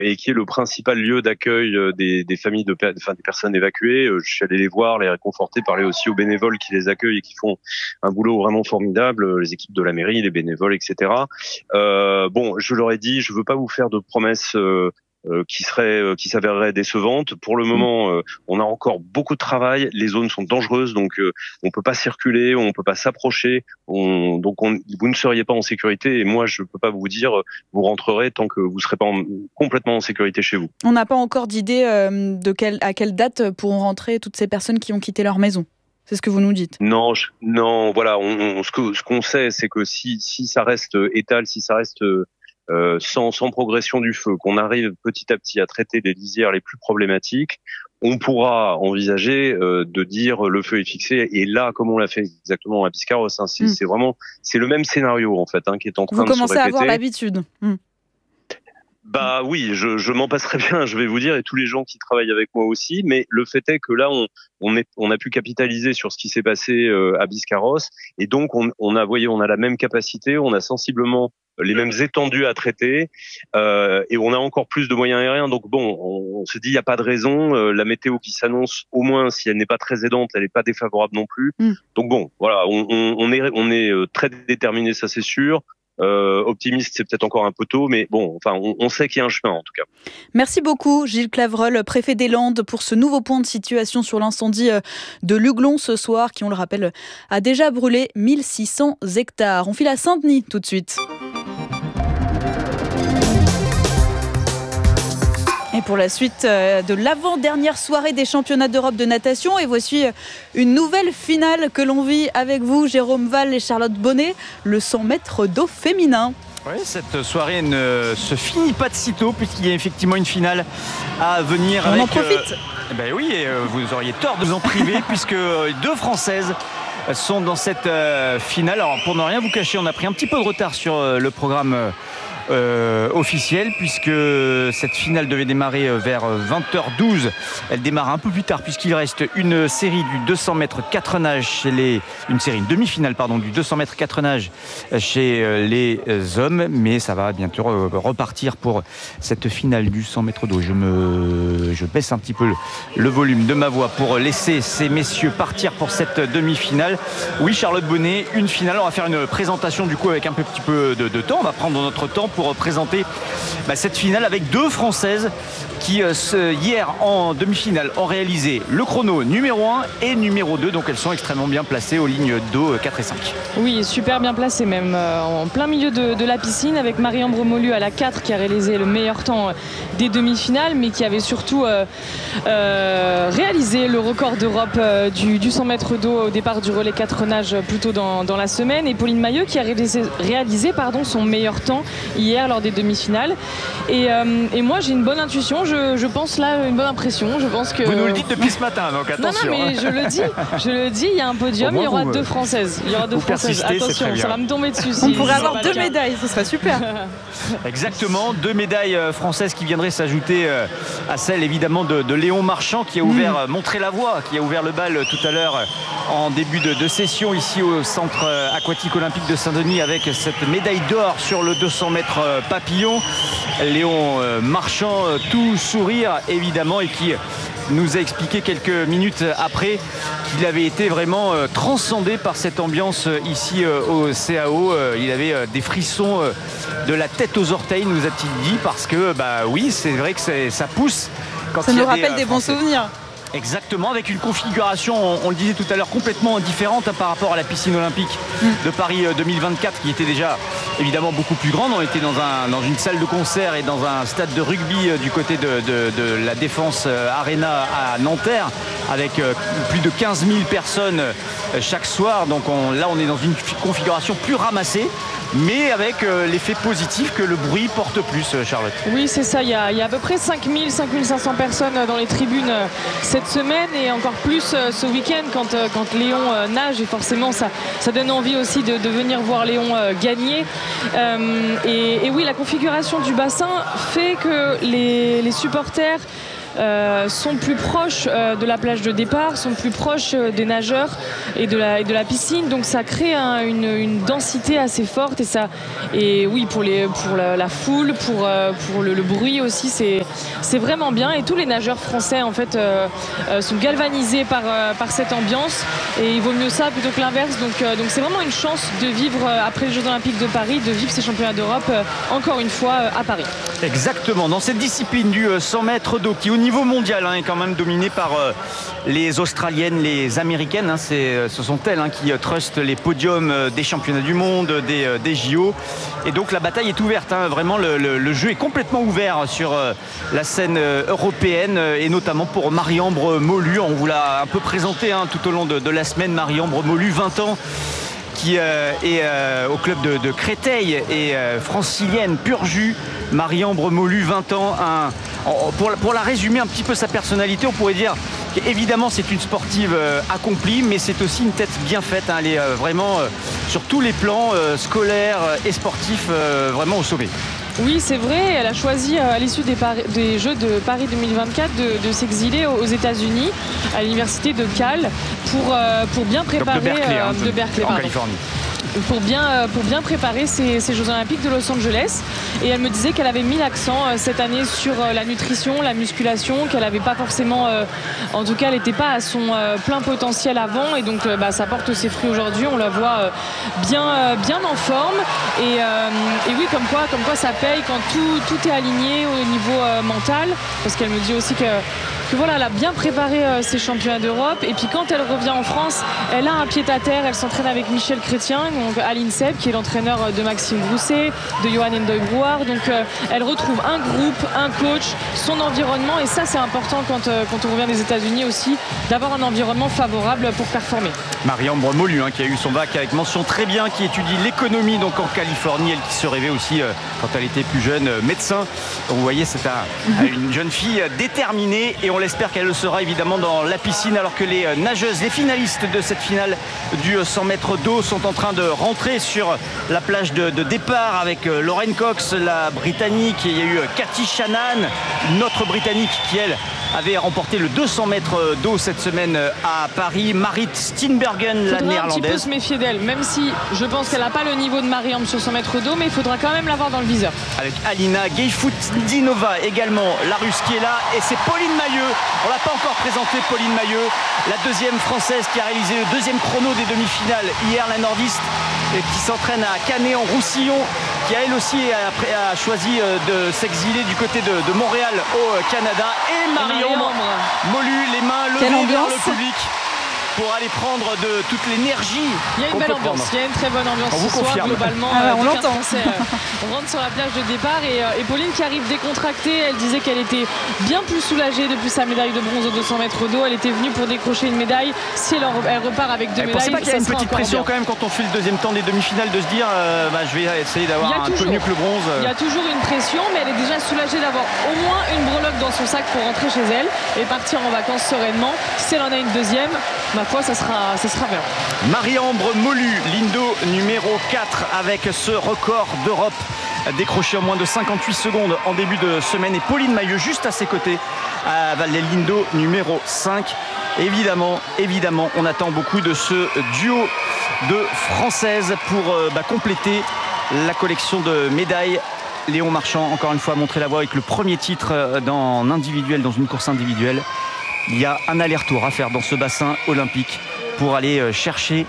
et qui est le principal lieu d'accueil des familles des personnes évacuées. Je suis allé les voir, les réconforter, parler aussi aux bénévoles qui les accueillent et qui font un boulot vraiment formidable, les équipes de la mairie, les bénévoles, etc. Bon, je leur ai dit, je veux pas vous faire de promesses qui s'avéreraient décevantes. Pour le moment, on a encore beaucoup de travail. Les zones sont dangereuses, donc on peut pas circuler, on peut pas s'approcher. Vous ne seriez pas en sécurité. Et moi, je peux pas vous dire, vous rentrerez tant que vous serez pas complètement en sécurité chez vous. On n'a pas encore d'idée à quelle date pourront rentrer toutes ces personnes qui ont quitté leur maison. C'est ce que vous nous dites. Non, voilà. Ce qu'on sait, c'est que si ça reste étal, si ça reste sans progression du feu, qu'on arrive petit à petit à traiter les lisières les plus problématiques, on pourra envisager de dire le feu est fixé. Et là, comme on l'a fait exactement à Biscarrosse, c'est le même scénario en fait qui est en train de se répéter. Vous commencez à avoir l'habitude. Bah oui, je m'en passerai bien, je vais vous dire, et tous les gens qui travaillent avec moi aussi. Mais le fait est que là, on a pu capitaliser sur ce qui s'est passé à Biscarrosse, et donc on a la même capacité, on a sensiblement les mêmes étendues à traiter, et on a encore plus de moyens aériens. Donc bon, on se dit il n'y a pas de raison. La météo qui s'annonce, au moins si elle n'est pas très aidante, elle n'est pas défavorable non plus. Donc bon, voilà, on est très déterminé, ça c'est sûr. Optimiste, c'est peut-être encore un peu tôt, mais bon, enfin, on sait qu'il y a un chemin en tout cas. Merci beaucoup, Gilles Clavreul, préfet des Landes, pour ce nouveau point de situation sur l'incendie de Luglon ce soir, qui, on le rappelle, a déjà brûlé 1600 hectares. On file à Saint-Denis tout de suite. Et pour la suite de l'avant-dernière soirée des championnats d'Europe de natation, et voici une nouvelle finale que l'on vit avec vous, Jérôme Val et Charlotte Bonnet, le 100 mètres d'eau féminin. Oui, cette soirée ne se finit pas de sitôt, puisqu'il y a effectivement une finale à venir. On en profite. Ben oui, vous auriez tort de vous en priver, puisque 2 Françaises sont dans cette finale. Alors pour ne rien vous cacher, on a pris un petit peu de retard sur le programme officielle, puisque cette finale devait démarrer vers 20h12. Elle démarre un peu plus tard, puisqu'il reste une série du 200 mètres 4 nages une demi-finale du 200 mètres 4 nages chez les hommes, mais ça va bientôt repartir pour cette finale du 100 mètres d'eau. Je baisse un petit peu le volume de ma voix pour laisser ces messieurs partir pour cette demi-finale. Oui, Charlotte Bonnet, une finale. On va faire une présentation du coup avec un petit peu de temps. On va prendre notre temps pour présenter cette finale avec 2 Françaises qui hier en demi-finale ont réalisé le chrono numéro 1 et numéro 2, donc elles sont extrêmement bien placées aux lignes d'eau 4 et 5. Oui, super bien placées même, en plein milieu de la piscine, avec Marie-Ambre Molu à la 4 qui a réalisé le meilleur temps des demi-finales, mais qui avait surtout réalisé le record d'Europe du 100 mètres d'eau au départ du relais 4 nages plus tôt dans la semaine, et Pauline Mailleux qui a réalisé son meilleur temps hier lors des demi-finales. Et moi j'ai une bonne intuition, je pense là, une bonne impression. Je pense que... Vous nous le dites depuis ce matin, donc attention. Non, mais je le dis, il y a un podium, il y aura 2 Françaises. Il y aura 2 Françaises. Attention, ça va me tomber dessus. On pourrait avoir 2 médailles, ce serait super. Exactement, 2 médailles françaises qui viendraient s'ajouter à celle évidemment de Léon Marchand, qui a ouvert, montré la voie, qui a ouvert le bal tout à l'heure en début de session ici au centre aquatique olympique de Saint-Denis, avec cette médaille d'or sur le 200 mètres papillon. Léon Marchand, tout sourire évidemment, et qui nous a expliqué quelques minutes après qu'il avait été vraiment transcendé par cette ambiance ici au CAO. Il avait des frissons de la tête aux orteils, nous a-t-il dit, parce que oui, c'est vrai que ça pousse quand ça il y a nous rappelle des bons souvenirs. Exactement, avec une configuration, on le disait tout à l'heure, complètement différente par rapport à la piscine olympique de Paris 2024, qui était déjà évidemment beaucoup plus grande. On était dans une salle de concert et dans un stade de rugby du côté de la Défense Arena à Nanterre, avec plus de 15 000 personnes chaque soir. Donc là, on est dans une configuration plus ramassée, mais avec l'effet positif que le bruit porte plus, Charlotte. Oui, c'est ça. Il y a à peu près 5 500 personnes dans les tribunes cette semaine, et encore plus ce week-end quand Léon nage, et forcément ça donne envie aussi de venir voir Léon gagner. Et oui, la configuration du bassin fait que les supporters sont plus proches de la plage de départ, sont plus proches des nageurs et de la piscine. Donc ça crée une densité assez forte et oui, pour la foule, pour le bruit aussi, c'est vraiment bien. Et tous les nageurs français en fait sont galvanisés par cette ambiance, et il vaut mieux ça plutôt que l'inverse. Donc c'est vraiment une chance de vivre après les Jeux Olympiques de Paris, de vivre ces championnats d'Europe encore une fois à Paris. Exactement, dans cette discipline du 100 mètres d'eau qui au niveau mondial est quand même dominée par les Australiennes, les Américaines, ce sont elles qui trustent les podiums des championnats du monde, des JO, et donc la bataille est ouverte, vraiment le jeu est complètement ouvert sur la scène européenne, et notamment pour Marie-Ambre Molu. On vous l'a un peu présenté tout au long de la semaine. Marie-Ambre Molu, 20 ans, qui est au club de Créteil, et francilienne pur jus. Marie-Ambre Molu, 20 ans. Pour la résumer un petit peu sa personnalité, on pourrait dire qu'évidemment c'est une sportive accomplie, mais c'est aussi une tête bien faite. Elle est vraiment sur tous les plans, scolaires et sportifs, vraiment au sommet. Oui, c'est vrai, elle a choisi à l'issue des Jeux de Paris 2024 de s'exiler aux États-Unis, à l'université de Cal, pour bien préparer de Berkeley, en Californie. Pour bien préparer ces Jeux Olympiques de Los Angeles. Et elle me disait qu'elle avait mis l'accent cette année sur la nutrition, la musculation, qu'elle n'avait pas forcément, en tout cas elle n'était pas à son plein potentiel avant, et donc ça porte ses fruits aujourd'hui. On la voit bien en forme, et oui, comme quoi ça paye quand tout est aligné au niveau mental, parce qu'elle me dit aussi que voilà, elle a bien préparé ses championnats d'Europe, et puis quand elle revient en France, elle a un pied à terre. Elle s'entraîne avec Michel Chrétien, donc à l'INSEP, qui est l'entraîneur de Maxime Grousset, de Johan Ndoye-Brouard. Donc elle retrouve un groupe, un coach, son environnement, et ça c'est important quand on revient des États-Unis aussi, d'avoir un environnement favorable pour performer. Marie-Ambre Molu, qui a eu son bac avec mention très bien, qui étudie l'économie donc en Californie, elle qui se rêvait aussi quand elle était plus jeune médecin. Donc vous voyez, c'est une jeune fille déterminée, et on l'espère qu'elle le sera évidemment dans la piscine, alors que les nageuses, les finalistes de cette finale du 100 mètres d'eau sont en train de rentrer sur la plage de départ avec Lauren Cox, la Britannique. Il y a eu Cathy Shannon, notre Britannique, qui elle avait remporté le 200 mètres d'eau cette semaine à Paris. Marit Steenbergen, la néerlandaise. Un petit peu se méfier d'elle, même si je pense qu'elle n'a pas le niveau de Marie-Ambre sur 100 mètres d'eau, mais il faudra quand même l'avoir dans le viseur. Avec Alina Geifoutdinova également, la Russe qui est là, et c'est Pauline Mailleux. On l'a pas encore présentée, Pauline Mailleux, la deuxième française qui a réalisé le deuxième chrono des demi-finales hier, la nordiste, et qui s'entraîne à Canet-en-Roussillon, qui elle aussi a choisi de s'exiler du côté de Montréal au Canada. Et Marie-Ambre Molu, les mains levées vers le public pour aller prendre de toute l'énergie. Il y a une belle ambiance, il y a une très bonne ambiance ce soir globalement. On l'entend. On rentre sur la plage de départ, et Pauline qui arrive décontractée. Elle disait qu'elle était bien plus soulagée depuis sa médaille de bronze aux 200 mètres d'eau. Elle était venue pour décrocher une médaille. Si elle repart avec deux médailles, pensez pas qu'il y a une petite pression quand même quand on fait le deuxième temps des demi-finales de se dire je vais essayer d'avoir un peu mieux que le bronze. Il y a toujours une pression, mais elle est déjà soulagée d'avoir au moins une breloque dans son sac pour rentrer chez elle et partir en vacances sereinement. Si elle en a une deuxième, ma foi, ça sera bien. Marie-Ambre Molu, Lindo numéro 4, avec ce record d'Europe décroché en moins de 58 secondes en début de semaine, et Pauline Mailleux juste à ses côtés à Lindo numéro 5. Évidemment, on attend beaucoup de ce duo de Françaises pour compléter la collection de médailles. Léon Marchand, encore une fois, a montré la voie avec le premier titre dans une course individuelle. Il y a un aller-retour à faire dans ce bassin olympique pour aller chercher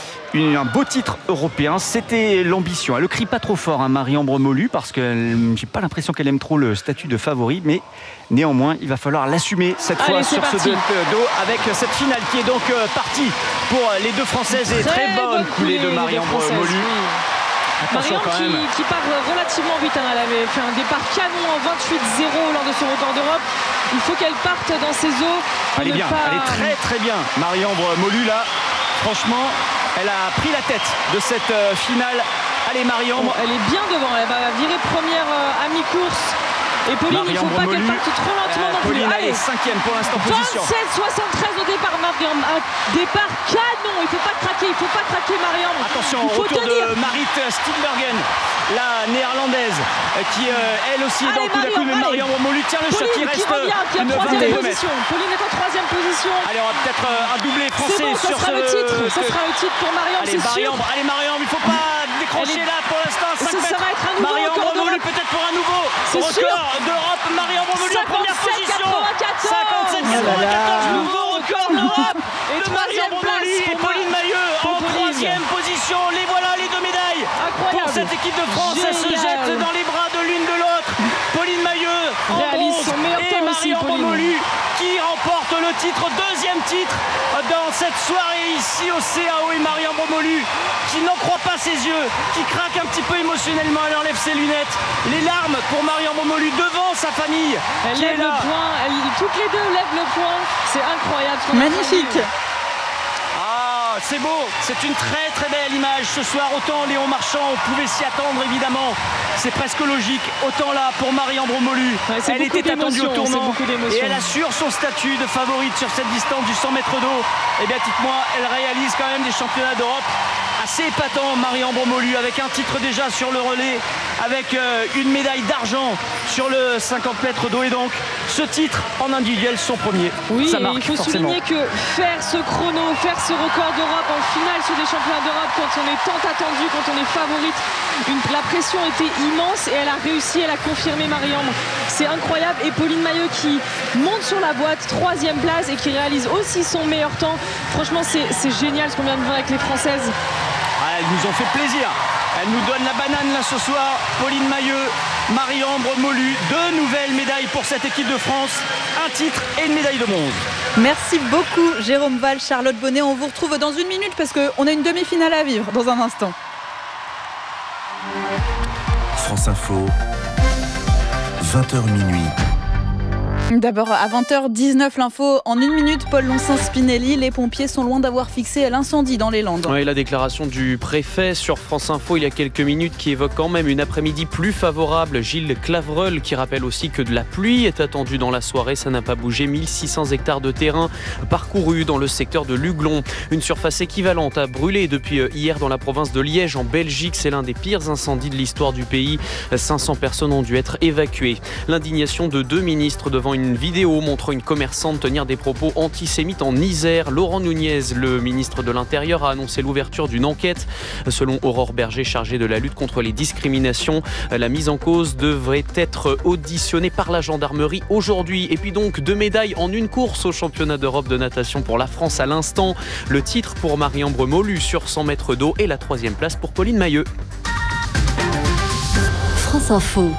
un beau titre européen. C'était l'ambition. Elle ne crie pas trop fort, Marie-Ambre Molu, parce que j'ai pas l'impression qu'elle aime trop le statut de favori, mais néanmoins il va falloir l'assumer cette fois sur ce dos, avec cette finale qui est donc partie pour les deux Françaises, et très bonne coulée de Marie-Ambre Molu. Marie-Ambre qui part relativement vite. Elle avait fait un départ canon en 28-0 lors de son record d'Europe. Il faut qu'elle parte dans ses eaux. Elle est bien, elle est très très bien. Marie-Ambre Molu là, franchement, elle a pris la tête de cette finale. Allez Marie-Ambre. Elle est bien devant, elle va virer première à mi-course Et Pauline, il ne faut pas qu'elle parte trop lentement non plus. Pauline, Allez, elle est 5e pour l'instant position. 27-73 au départ, Mariam. Départ canon, il ne faut pas craquer Mariam. Attention, retour de Marit Steenbergen, la néerlandaise, qui elle aussi est dans le coup d'à coup, mais Mariam Bromolu tient le choc, qui reste qui une est en 3e position. position. Pauline est en 3e position. Allez, on va peut-être un doublé français bon, sur ça sera le titre pour Mariam, c'est sûr. Allez Mariam, il ne faut pas décrocher là pour l'instant. 5 mètres. Ça va être un nouveau Mariam record Bromolu d'Europe. peut-être pour un nouveau record d'Europe. Mariam Bromolu en première position. 57-94, nouveau record d'Europe. Et de Mariam Bromolu et Pauline Mailleux en 3e position. Les voilà les 2 médailles. Pour cette équipe de France, elle se jette dans les bras de l'une de l'autre. Pauline Mailleux en bronze et Mariam Bromolu qui remporte le titre, 2e titre dans cette soirée ici au CAO, et Mariam Bromolu qui n'en croit pas ses yeux, qui craque un petit peu émotionnellement, elle enlève ses lunettes, les larmes pour Mariam Bromolu devant sa famille. Elle lève le poing, toutes les deux lèvent le poing, c'est incroyable. Magnifique. C'est beau, c'est une très très belle image ce soir. Autant Léon Marchand, on pouvait s'y attendre évidemment, c'est presque logique. Autant là pour Mariam Bromolu, elle était attendue au tournant et elle assure son statut de favorite sur cette distance du 100 mètres d'eau. Et bien dites-moi, elle réalise quand même des championnats d'Europe assez épatants, Mariam Bromolu, avec un titre déjà sur le relais, avec une médaille d'argent sur le 50 mètres d'eau, et donc ce titre en individuel, son premier. Oui, ça marque, il faut forcément souligner que faire ce chrono, faire ce record d'Europe en finale sur des championnats d'Europe, quand on est tant attendu, quand on est favorite, la pression était immense et elle a réussi, elle a confirmé Mariam. C'est incroyable. Et Pauline Mailleux qui monte sur la boîte, 3e place, et qui réalise aussi son meilleur temps. Franchement, c'est génial ce qu'on vient de voir avec les Françaises. Elles nous ont fait plaisir. Elles nous donnent la banane là ce soir. Pauline Mailleux, Mariam Bromolu, 2 nouvelles médailles pour cette équipe de France, un titre et une médaille de bronze. Merci beaucoup Jérôme Val, Charlotte Bonnet. On vous retrouve dans 1 minute parce qu'on a une demi-finale à vivre dans un instant. France Info, 20h minuit. D'abord à 20h19 l'info en 1 minute. Paul Loncin-Spinelli, les pompiers sont loin d'avoir fixé l'incendie dans les Landes. Oui, la déclaration du préfet sur France Info il y a quelques minutes qui évoque quand même une après-midi plus favorable. Gilles Clavreul qui rappelle aussi que de la pluie est attendue dans la soirée. Ça n'a pas bougé. 1600 hectares de terrain parcourus dans le secteur de Luglon. Une surface équivalente a brûlé depuis hier dans la province de Liège en Belgique. C'est l'un des pires incendies de l'histoire du pays. 500 personnes ont dû être évacuées. L'indignation de 2 ministres devant une vidéo montrant une commerçante tenir des propos antisémites en Isère. Laurent Nunez, le ministre de l'Intérieur, a annoncé l'ouverture d'une enquête. Selon Aurore Berger, chargée de la lutte contre les discriminations, la mise en cause devrait être auditionnée par la gendarmerie aujourd'hui. Et puis donc 2 médailles en une course au championnat d'Europe de natation pour la France à l'instant. Le titre pour Mariam Bromolu sur 100 mètres d'eau et la 3e place pour Pauline Mailleux. France Info.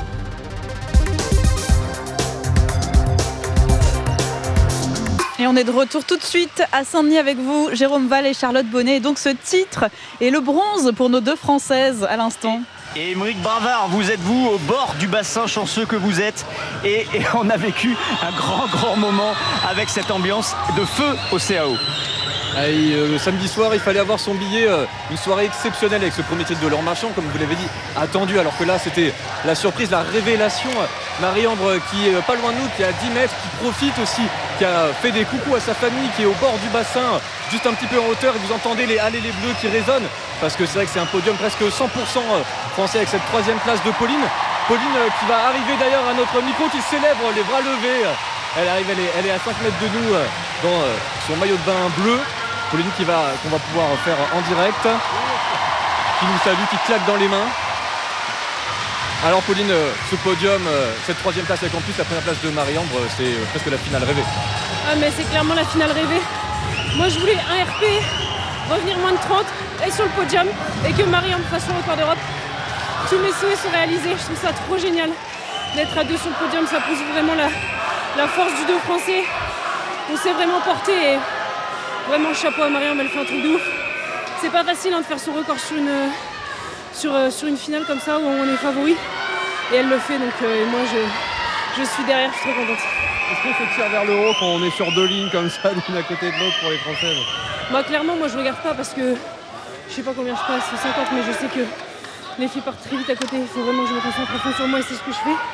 Et on est de retour tout de suite à Saint-Denis avec vous, Jérôme Val et Charlotte Bonnet. Et donc ce titre et le bronze pour nos 2 Françaises à l'instant. Et Émeric Bravard, vous êtes-vous au bord du bassin, chanceux que vous êtes, et on a vécu un grand moment avec cette ambiance de feu au CAO. Le samedi soir, il fallait avoir son billet. Une soirée exceptionnelle avec ce premier titre de Laurent Marchand, comme vous l'avez dit, attendu. Alors que là, c'était la surprise, la révélation. Marie-Ambre qui est pas loin de nous, qui est à 10 mètres, qui profite aussi, qui a fait des coucous à sa famille, qui est au bord du bassin, juste un petit peu en hauteur. Et vous entendez les Allez les Bleus qui résonnent, parce que c'est vrai que c'est un podium presque 100% français avec cette 3e place de Pauline. Pauline qui va arriver d'ailleurs à notre micro, qui célèbre les bras levés. Elle arrive, elle est à 5 mètres de nous dans son maillot de bain bleu. Pauline qu'on va pouvoir faire en direct, qui nous salue, qui claque dans les mains. Alors Pauline, ce podium, cette 3e place avec en plus la première place de Marie-Ambre, c'est presque la finale rêvée. Ah mais c'est clairement la finale rêvée. Moi je voulais un RP, revenir moins de 30, être sur le podium et que Marie-Ambre fasse son record d'Europe. Tous mes souhaits sont réalisés, je trouve ça trop génial. D'être à 2 sur le podium, ça prouve vraiment la force du 2 français. On s'est vraiment porté et vraiment chapeau à Mariam, elle fait un truc de ouf. C'est pas facile de faire son record sur une finale comme ça où on est favori. Et elle le fait, donc moi je suis derrière, je suis trop contente. Est-ce qu'on se tire vers le haut quand on est sur 2 lignes comme ça, l'une à côté de l'autre pour les Françaises? Bah clairement, moi je regarde pas parce que je sais pas combien je passe, 50, mais je sais que les filles partent très vite à côté. Il faut vraiment que je me concentre à fond sur moi et c'est ce que je fais.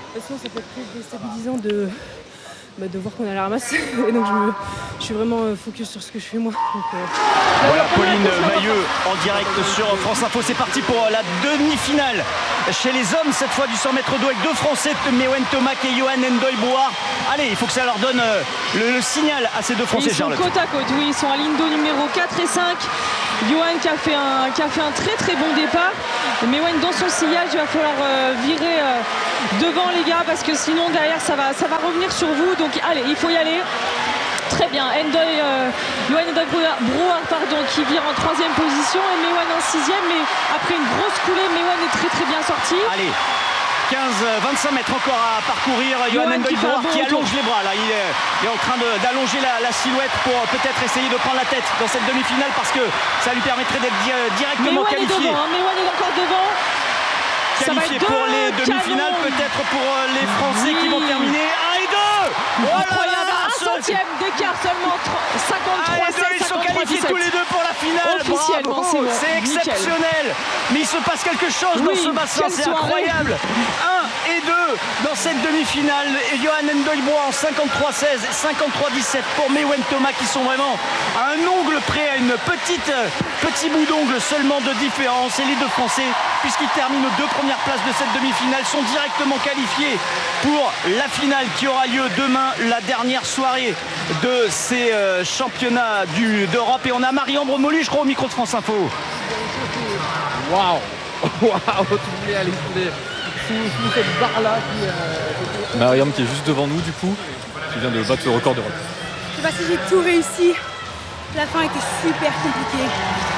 toute façon, ça peut être très déstabilisant de voir qu'on est à la ramasse. Et donc je suis vraiment focus sur ce que je fais moi. Donc, voilà Pauline Mailleux en direct sur France Info. C'est parti pour la demi-finale chez les hommes, cette fois du 100 mètres d'eau avec deux Français, Mewen Tomac et Johan Ndoye Brouard. Allez, il faut que ça leur donne le signal à ces deux Français, Charlotte. Ils sont côte à côte, oui, ils sont à ligne d'eau numéro 4 et 5. Johan qui a fait un très très bon départ. Mewen dans son sillage, il va falloir virer devant les gars parce que sinon derrière ça va revenir sur vous. Donc allez, il faut y aller. Très bien, Johan Ndoye Brouard qui vire en 3e position et Mewen en 6e, mais après une grosse coulée, Mewen est très très bien sorti. Allez, 15-25 mètres encore à parcourir. Johan Ndoye Brouard qui allonge les bras là, il est en train d'allonger la silhouette pour peut-être essayer de prendre la tête dans cette demi-finale parce que ça lui permettrait d'être directement qualifié. Mewen est encore devant. Qualifié pour les demi-finales, peut-être pour les Français qui vont terminer 1 et 2. Incroyable, un centième d'écart seulement, 53-16. Ils sont qualifiés tous les deux pour la finale. Officiellement, c'est bon. C'est exceptionnel. Mais il se passe quelque chose dans ce bassin, c'est incroyable. 1 et 2 dans cette demi-finale. Johan Ndoye Brouard en 53-16, 53-17 pour Mewen Tomac qui sont vraiment à un ongle près, à une petit bout d'ongle seulement de différence. Et les deux Français, puisqu'ils terminent aux 2 premières places de cette demi-finale, sont directement qualifiés pour la finale qui aura lieu demain, la dernière soirée de ces championnats d'Europe. Et on a Marie-Ambre Mollu, je crois, au micro de France Info. Waouh, tu voulais aller sous cette barre-là. Marie-Ambre qui est juste devant nous, du coup, qui vient de battre le record d'Europe. Je sais pas si j'ai tout réussi. La fin était super compliquée.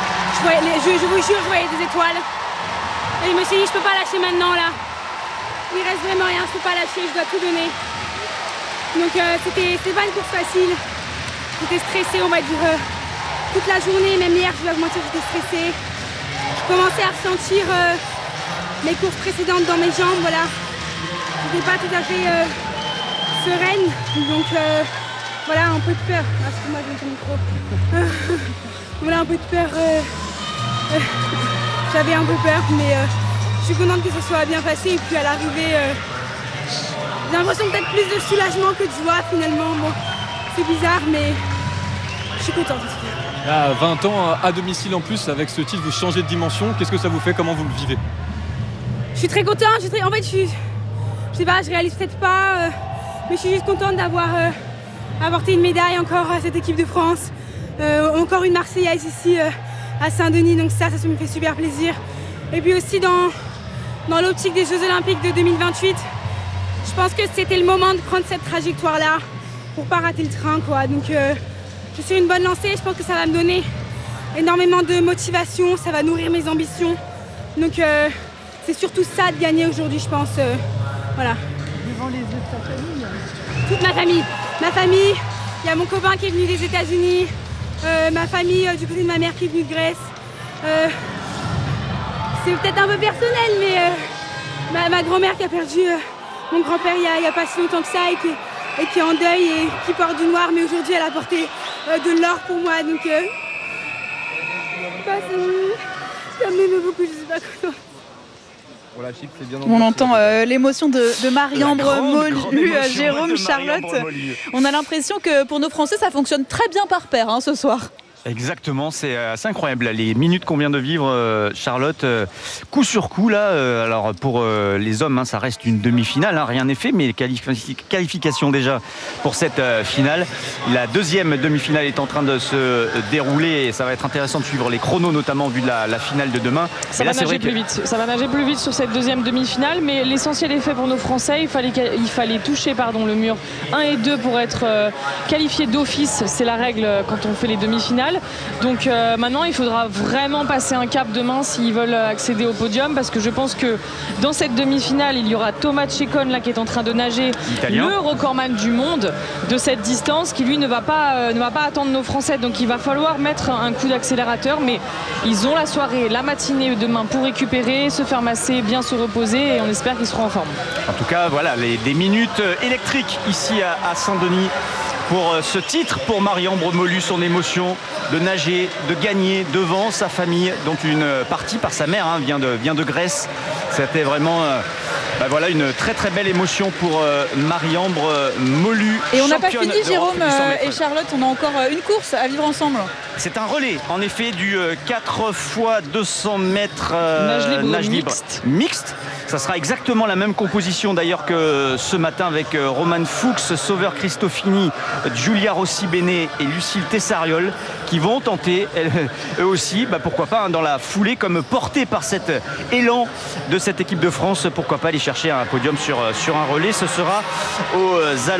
Je vous jure, je voyais des étoiles. Et je me suis dit, je peux pas lâcher maintenant là. Il reste vraiment rien, je peux pas lâcher, je dois tout donner. Donc c'était pas une course facile. J'étais stressée, on va dire, toute la journée, même hier, je dois vous mentir, j'étais stressée. Je commençais à ressentir mes courses précédentes dans mes jambes, voilà. J'étais pas tout à fait sereine, donc voilà, un peu de peur. Excuse-moi, j'ai ton micro. Voilà, un peu de peur. J'avais un peu peur, mais je suis contente que ce soit bien passé. Et puis à l'arrivée, j'ai l'impression peut-être plus de soulagement que de joie finalement. Bon, c'est bizarre, mais je suis contente. À 20 ans, à domicile en plus, avec ce titre, vous changez de dimension. Qu'est-ce que ça vous fait? Comment vous le vivez? Je suis très contente. En fait, je sais pas, je réalise peut-être pas, mais je suis juste contente d'avoir apporté une médaille encore à cette équipe de France. Encore une Marseillaise ici à Saint-Denis, donc ça me fait super plaisir. Et puis aussi dans l'optique des Jeux Olympiques de 2028, je pense que c'était le moment de prendre cette trajectoire-là pour pas rater le train, quoi. Donc je suis une bonne lancée, je pense que ça va me donner énormément de motivation, ça va nourrir mes ambitions. Donc c'est surtout ça de gagner aujourd'hui, je pense. Voilà. Devant les yeux de ta famille? Toute ma famille. Ma famille, il y a mon copain qui est venu des États-Unis, ma famille du côté de ma mère qui est venue de Grèce. C'est peut-être un peu personnel, mais ma grand-mère qui a perdu mon grand-père il y a pas si longtemps que ça et qui est en deuil et qui porte du noir, mais aujourd'hui elle a porté de l'or pour moi. Donc ça m'émeut beaucoup, je sais pas comment. On entend l'émotion de Marie-Ambre Mollu, Jérôme, Charlotte. On a l'impression que pour nos Français, ça fonctionne très bien par paire ce soir. Exactement, c'est assez incroyable là, les minutes qu'on vient de vivre, Charlotte, coup sur coup là. Alors pour les hommes, ça reste une demi-finale, rien n'est fait, mais qualification déjà pour cette finale. La deuxième demi-finale est en train de se dérouler et ça va être intéressant de suivre les chronos, notamment vu de la finale de demain. Ça va nager plus vite. Ça va nager plus vite sur cette deuxième demi-finale, mais l'essentiel est fait pour nos Français. Il fallait toucher le mur 1 et 2 pour être qualifié d'office. C'est la règle quand on fait les demi-finales. Donc maintenant il faudra vraiment passer un cap demain s'ils veulent accéder au podium, parce que je pense que dans cette demi-finale il y aura Thomas Tchekon là qui est en train de nager, Italien, le recordman du monde de cette distance, qui lui ne va pas attendre nos Français. Donc il va falloir mettre un coup d'accélérateur, mais ils ont la soirée, la matinée demain pour récupérer, se faire masser, bien se reposer, et on espère qu'ils seront en forme. En tout cas voilà, des minutes électriques ici à Saint-Denis pour ce titre, pour Marie-Ambre Mollu, son émotion de nager, de gagner devant sa famille, dont une partie par sa mère vient de Grèce. C'était vraiment Voilà une très très belle émotion pour Marie-Ambre Molu. Et on n'a pas fini, Jérôme et Charlotte, on a encore une course à vivre ensemble. C'est un relais en effet du 4 x 200 mètres nage libre mixte. Ça sera exactement la même composition d'ailleurs que ce matin avec Roman Fuchs, Sauveur Cristofini, Giulia Rossi-Bene et Lucille Tessariol qui vont tenter eux aussi, pourquoi pas, dans la foulée, comme portés par cet élan de cette équipe de France, pourquoi pas aller chercher un podium sur un relais. Ce sera aux